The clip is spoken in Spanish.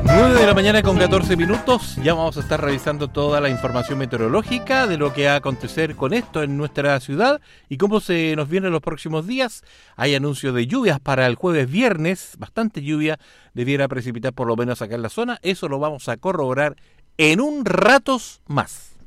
9 de la mañana con 14 minutos, ya vamos a estar revisando toda la información meteorológica de lo que va a acontecer con esto en nuestra ciudad y cómo se nos vienen los próximos días. Hay anuncio de lluvias para el jueves viernes, bastante lluvia, debiera precipitar por lo menos acá en la zona, eso lo vamos a corroborar en un ratos más.